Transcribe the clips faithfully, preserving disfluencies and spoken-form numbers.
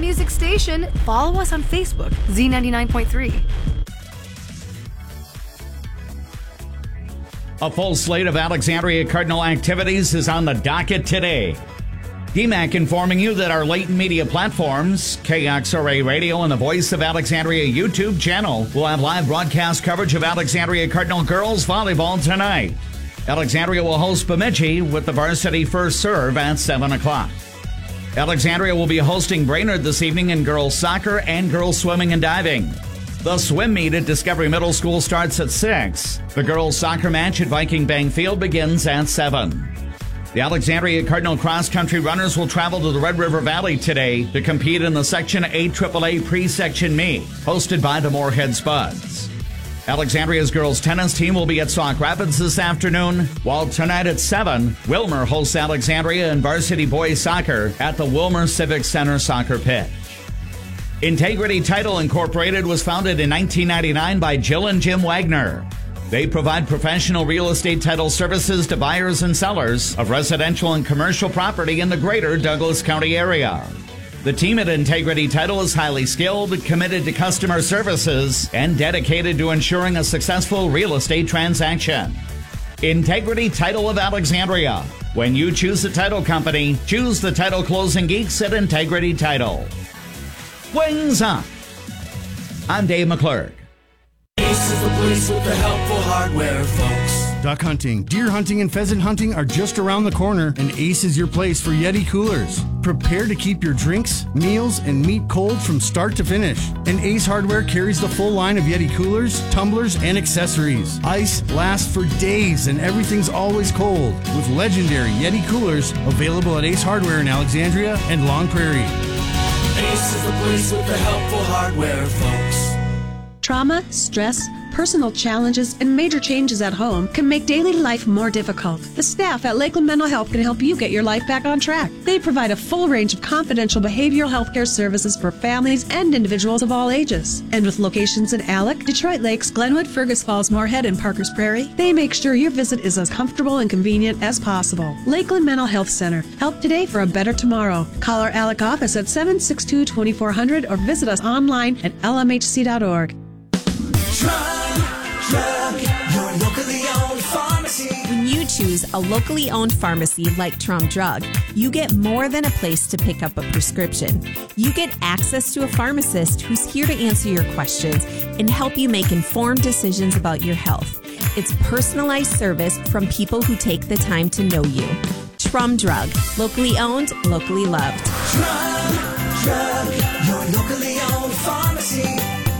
music station. Follow us on Facebook, Z ninety-nine point three. A full slate of Alexandria Cardinal activities is on the docket today. D M A C informing you that our latent media platforms, K X R A Radio and the Voice of Alexandria YouTube channel, will have live broadcast coverage of Alexandria Cardinal girls volleyball tonight. Alexandria will host Bemidji with the varsity first serve at seven o'clock. Alexandria will be hosting Brainerd this evening in girls soccer and girls swimming and diving. The swim meet at Discovery Middle School starts at six. The girls soccer match at Viking Bank Field begins at seven. The Alexandria Cardinal cross-country runners will travel to the Red River Valley today to compete in the Section A triple A pre-section meet, hosted by the Moorhead Spuds. Alexandria's girls tennis team will be at Sauk Rapids this afternoon, while tonight at seven, Wilmer hosts Alexandria in varsity boys soccer at the Wilmer Civic Center soccer pitch. Integrity Title Incorporated was founded in nineteen ninety-nine by Jill and Jim Wagner. They provide professional real estate title services to buyers and sellers of residential and commercial property in the greater Douglas County area. The team at Integrity Title is highly skilled, committed to customer services, and dedicated to ensuring a successful real estate transaction. Integrity Title of Alexandria. When you choose a title company, choose the title closing geeks at Integrity Title. Wings up. I'm Dave McClurg. Ace is the place with the helpful hardware, folks. Duck hunting, deer hunting, and pheasant hunting are just around the corner, and Ace is your place for Yeti coolers. Prepare to keep your drinks, meals, and meat cold from start to finish. And Ace Hardware carries the full line of Yeti coolers, tumblers, and accessories. Ice lasts for days, and everything's always cold, with legendary Yeti coolers available at Ace Hardware in Alexandria and Long Prairie. Ace is the place with the helpful hardware, folks. Trauma, stress, personal challenges, and major changes at home can make daily life more difficult. The staff at Lakeland Mental Health can help you get your life back on track. They provide a full range of confidential behavioral health care services for families and individuals of all ages. And with locations in Alec, Detroit Lakes, Glenwood, Fergus Falls, Moorhead, and Parkers Prairie, they make sure your visit is as comfortable and convenient as possible. Lakeland Mental Health Center. Help today for a better tomorrow. Call our Alec office at seven six two, two four zero zero or visit us online at L M H C dot org. Trum Drug, your locally owned pharmacy. When you choose a locally owned pharmacy like Trum Drug, you get more than a place to pick up a prescription. You get access to a pharmacist who's here to answer your questions and help you make informed decisions about your health. It's personalized service from people who take the time to know you. Trum Drug, locally owned, locally loved. Trum Drug, your locally owned pharmacy.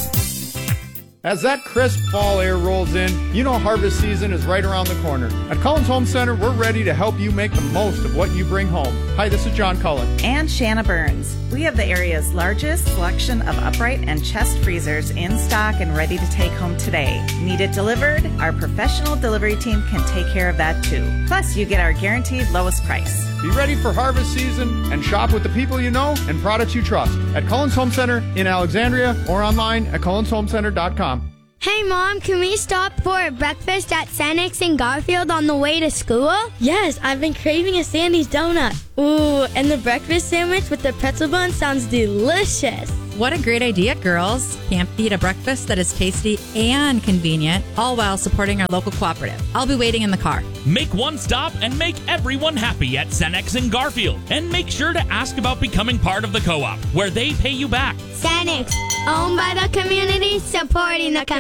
As that crisp fall air rolls in, you know harvest season is right around the corner. At Cullen's Home Center, we're ready to help you make the most of what you bring home. Hi, this is John Cullen. And Shanna Burns. We have the area's largest selection of upright and chest freezers in stock and ready to take home today. Need it delivered? Our professional delivery team can take care of that too. Plus, you get our guaranteed lowest price. Be ready for harvest season and shop with the people you know and products you trust at Cullen's Home Center in Alexandria or online at cullens home center dot com. Hey, Mom, can we stop for a breakfast at Sanix in Garfield on the way to school? Yes, I've been craving a Sandy's donut. Ooh, and the breakfast sandwich with the pretzel bun sounds delicious. What a great idea, girls. Can't beat a breakfast that is tasty and convenient, all while supporting our local cooperative. I'll be waiting in the car. Make one stop and make everyone happy at Cenex in Garfield. And make sure to ask about becoming part of the co-op, where they pay you back. Sanix, owned by the community, supporting the community.